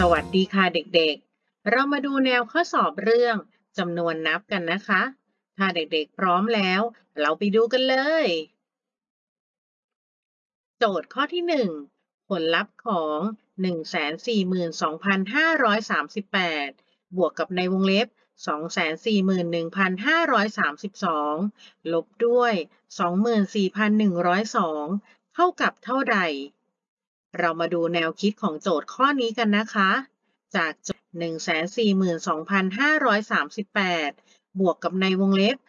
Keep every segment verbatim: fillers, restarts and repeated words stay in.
สวัสดีค่ะเด็กๆ เรามาดูแนวข้อสอบเรื่องจำนวนนับกันนะคะ ถ้าเด็กๆพร้อมแล้วเราไปดูกันเลย โจทย์ข้อที่หนึ่งผลลัพธ์ของ หนึ่งแสนสี่หมื่นสองพันห้าร้อยสามสิบแปด บวกกับในวงเล็บ สองแสนสี่หมื่นหนึ่งพันห้าร้อยสามสิบสอง ลบด้วย สองหมื่นสี่พันหนึ่งร้อยสอง เท่ากับเท่าใด เรามาดูแนวคิดของโจทย์ข้อนี้กันนะคะ จากโจทย์ หนึ่งแสนสี่หมื่นสองพันห้าร้อยสามสิบแปด บวกกับในวงเล็บ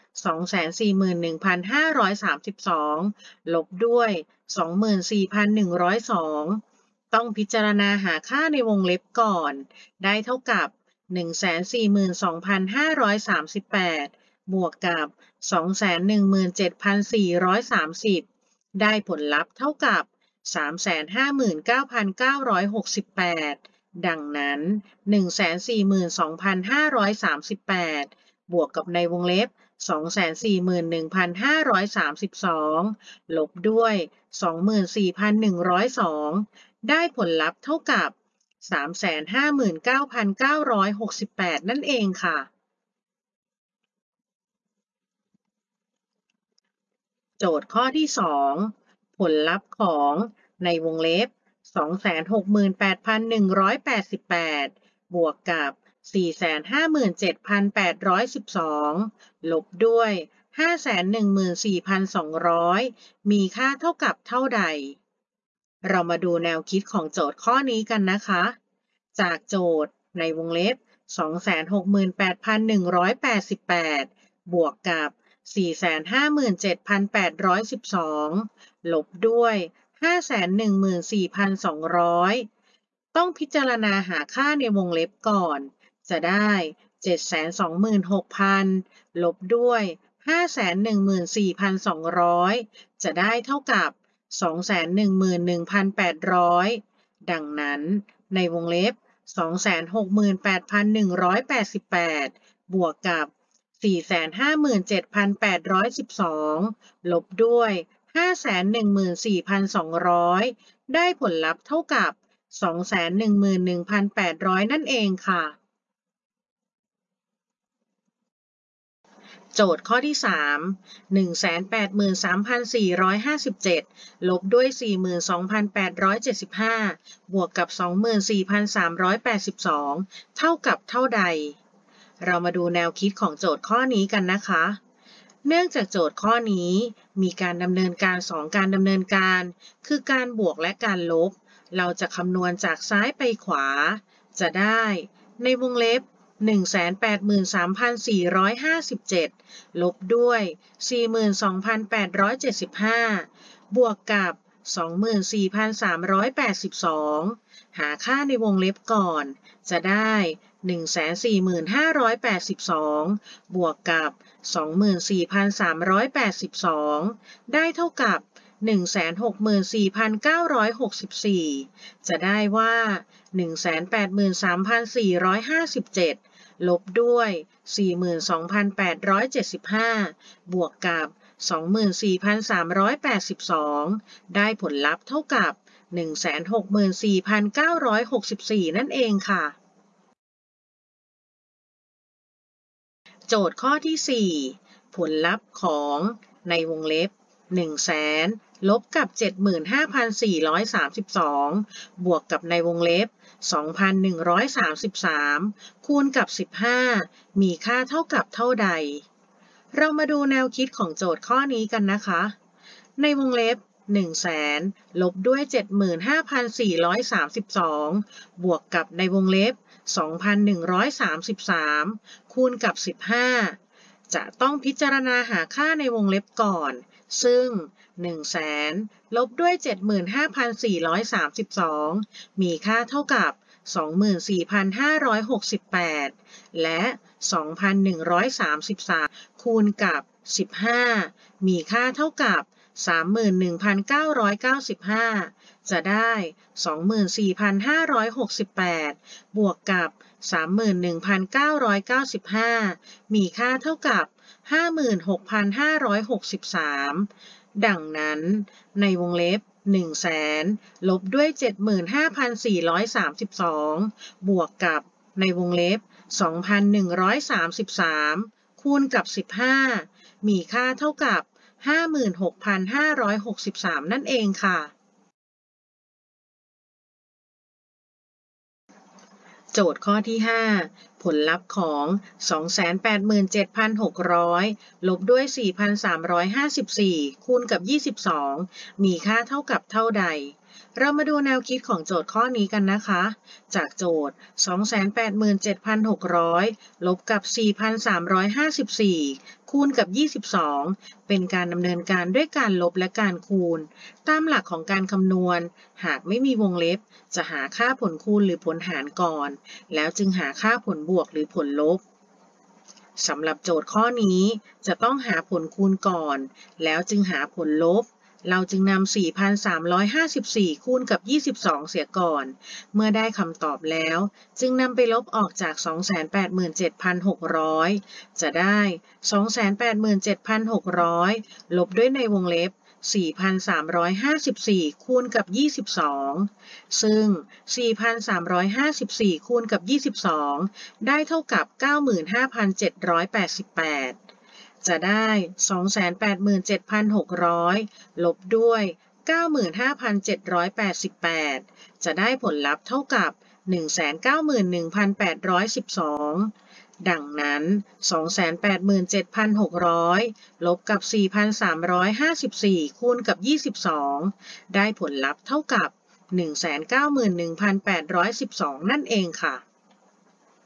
สองแสนสี่หมื่นหนึ่งพันห้าร้อยสามสิบสอง ลบด้วย สองหมื่นสี่พันหนึ่งร้อยสอง ต้องพิจารณาหาค่าในวงเล็บก่อน ได้เท่ากับ หนึ่งแสนสี่หมื่นสองพันห้าร้อยสามสิบแปด บวกกับ สองแสนหนึ่งหมื่นเจ็ดพันสี่ร้อยสามสิบ ได้ผลลัพธ์เท่ากับ สามแสนห้าหมื่นเก้าพันเก้าร้อยหกสิบแปด ดังนั้น หนึ่งแสนสี่หมื่นสองพันห้าร้อยสามสิบแปด บวกกับในวงเล็บ สองแสนสี่หมื่นหนึ่งพันห้าร้อยสามสิบสอง ลบด้วย สองหมื่นสี่พันหนึ่งร้อยสอง ได้ผลลัพธ์เท่ากับ สามแสนห้าหมื่นเก้าพันเก้าร้อยหกสิบแปด นั่นเองค่ะ โจทย์ข้อที่ สอง ผลลัพธ์ของในวงเล็บ สองแสนหกหมื่นแปดพันหนึ่งร้อยแปดสิบแปด บวกกับ สี่แสนห้าหมื่นเจ็ดพันแปดร้อยสิบสอง ลบด้วย ห้าแสนหนึ่งหมื่นสี่พันสองร้อย มีค่าเท่ากับเท่าใด เรามาดูแนวคิดของโจทย์ข้อนี้กันนะคะ จากโจทย์ในวงเล็บ สองแสนหกหมื่นแปดพันหนึ่งร้อยแปดสิบแปด บวกกับ สี่แสนห้าหมื่นเจ็ดพันแปดร้อยสิบสอง ลบด้วย ห้าแสนหนึ่งหมื่นสี่พันสองร้อย ต้องพิจารณาหาค่าในวงเล็บก่อน จะได้ เจ็ดแสนสองหมื่นหกพัน ลบด้วย ห้าแสนหนึ่งหมื่นสี่พันสองร้อย จะได้เท่ากับ สองแสนหนึ่งหมื่นหนึ่งพันแปดร้อย ดังนั้นในวงเล็บ สองแสนหกหมื่นแปดพันหนึ่งร้อยแปดสิบแปด บวกกับ สี่แสนห้าหมื่นเจ็ดพันแปดร้อยสิบสอง ลบด้วย ห้าแสนหนึ่งหมื่นสี่พันสองร้อย ได้ผลลัพธ์เท่ากับ สองแสนหนึ่งหมื่นหนึ่งพันแปดร้อย นั่นเองค่ะ โจทย์ข้อที่ สาม หนึ่งแสนแปดหมื่นสามพันสี่ร้อยห้าสิบเจ็ด ลบด้วย สี่หมื่นสองพันแปดร้อยเจ็ดสิบห้า บวกกับ สองหมื่นสี่พันสามร้อยแปดสิบสอง เท่ากับเท่าใด เรามาดูแนวคิดของโจทย์ข้อนี้กันนะคะ เนื่องจากโจทย์ข้อนี้มีการดำเนินการ สอง การดำเนินการ คือการบวกและการลบ เราจะคำนวณจากซ้ายไปขวา จะได้ในวงเล็บ หนึ่งแสนแปดหมื่นสามพันสี่ร้อยห้าสิบเจ็ด ลบด้วย สี่หมื่นสองพันแปดร้อยเจ็ดสิบห้า บวกกับ สองหมื่นสี่พันสามร้อยแปดสิบสอง หาค่าในวงเล็บก่อน จะได้ หนึ่งแสนสี่หมื่นห้าร้อยแปดสิบสอง บวกกับ สองหมื่นสี่พันสามร้อยแปดสิบสอง ได้เท่ากับ หนึ่งแสนหกหมื่นสี่พันเก้าร้อยหกสิบสี่ จะได้ว่า หนึ่งแสนแปดหมื่นสามพันสี่ร้อยห้าสิบเจ็ด ลบด้วย สี่หมื่นสองพันแปดร้อยเจ็ดสิบห้า บวกกับ สองหมื่นสี่พันสามร้อยแปดสิบสอง ได้ผลลัพธ์เท่ากับ หนึ่งแสนหกหมื่นสี่พันเก้าร้อยหกสิบสี่ นั่นเองค่ะ โจทย์ข้อที่ สี่ ผลลัพธ์ของในวงเล็บ หนึ่งแสน ลบกับ เจ็ดหมื่นห้าพันสี่ร้อยสามสิบสอง บวกกับในวงเล็บ สองพันหนึ่งร้อยสามสิบสาม คูณกับ สิบห้า มีค่าเท่ากับเท่าใด เรามาดูแนวคิดของโจทย์ข้อนี้กันนะคะ ในวงเล็บ หนึ่งแสน ลบด้วย เจ็ดหมื่นห้าพันสี่ร้อยสามสิบสอง บวกกับในวงเล็บ สองพันหนึ่งร้อยสามสิบสาม คูณกับ สิบห้า จะต้องพิจารณาหาค่าในวงเล็บก่อน ซึ่ง หนึ่งแสน ลบด้วย เจ็ดหมื่นห้าพันสี่ร้อยสามสิบสอง มีค่าเท่ากับ สองหมื่นสี่พันห้าร้อยหกสิบแปด และ สองพันหนึ่งร้อยสามสิบสาม คูณกับ สิบห้า มีค่าเท่ากับ สามหมื่นหนึ่งพันเก้าร้อยเก้าสิบห้า จะได้ สองหมื่นสี่พันห้าร้อยหกสิบแปด บวกกับ สามหมื่นหนึ่งพันเก้าร้อยเก้าสิบห้า มีค่าเท่ากับ ห้าหมื่นหกพันห้าร้อยหกสิบสาม ดังนั้นในวงเล็บหนึ่งแสนลบด้วย เจ็ดหมื่นห้าพันสี่ร้อยสามสิบสอง บวกกับในวงเล็บ สองพันหนึ่งร้อยสามสิบสาม คูณกับ สิบห้า มีค่าเท่ากับ ห้าหมื่นหกพันห้าร้อยหกสิบสาม นั่นเองค่ะโจทย์ข้อที่ ห้า ผลลัพธ์ของ สองแสนแปดหมื่นเจ็ดพันหกร้อย ลบด้วย สี่พันสามร้อยห้าสิบสี่ คูณกับ ยี่สิบสอง มีค่าเท่ากับเท่าใด เรามาดูแนวคิดของโจทย์ข้อนี้กันนะคะ จากโจทย์ สองแสนแปดหมื่นเจ็ดพันหกร้อย ลบกับ สี่พันสามร้อยห้าสิบสี่ คูณกับ ยี่สิบสอง เป็นการดำเนินการด้วยการลบและการคูณ ตามหลักของการคำนวณ หากไม่มีวงเล็บ จะหาค่าผลคูณหรือผลหารก่อน แล้วจึงหาค่าผลบวกหรือผลลบ สำหรับโจทย์ข้อนี้จะต้องหาผลคูณก่อน แล้วจึงหาผลลบ เราจึงนำ สี่พันสามร้อยห้าสิบสี่ คูณกับ ยี่สิบสอง เสียก่อน เมื่อได้คำตอบแล้ว จึงนำไปลบออกจาก สองแสนแปดหมื่นเจ็ดพันหกร้อย จะได้ สองแสนแปดหมื่นเจ็ดพันหกร้อย ลบด้วยในวงเล็บ สี่พันสามร้อยห้าสิบสี่ คูณกับ ยี่สิบสอง ซึ่ง สี่พันสามร้อยห้าสิบสี่ คูณกับ ยี่สิบสอง ได้เท่ากับ เก้าหมื่นห้าพันเจ็ดร้อยแปดสิบแปด จะได้ สองแสนแปดหมื่นเจ็ดพันหกร้อย ลบด้วย เก้าหมื่นห้าพันเจ็ดร้อยแปดสิบแปด จะได้ผลลัพธ์เท่ากับ หนึ่งแสนเก้าหมื่นหนึ่งพันแปดร้อยสิบสอง ดังนั้น สองแสนแปดหมื่นเจ็ดพันหกร้อย ลบกับ สี่พันสามร้อยห้าสิบสี่ คูณกับ ยี่สิบสอง ได้ผลลัพธ์เท่ากับ หนึ่งแสนเก้าหมื่นหนึ่งพันแปดร้อยสิบสอง นั่นเองค่ะ